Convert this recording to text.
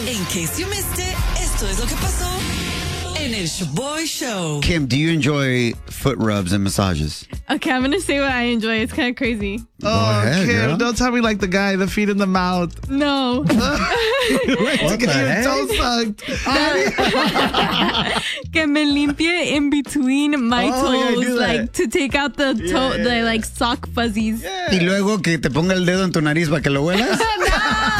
In case you missed it, esto es lo que pasó en el Shaboy Show. Kim, do you enjoy foot rubs and massages? Okay, I'm going to say what I enjoy. It's kind of crazy. Go ahead, Kim, girl. don't tell me like the guy, the feet in the mouth. No. What the Your heck? toe sucked. Que me limpie in between my Oh, yeah, toes, do that. like to take out the toe, the like sock fuzzies. Y luego que te ponga el dedo en tu nariz para que lo huelas.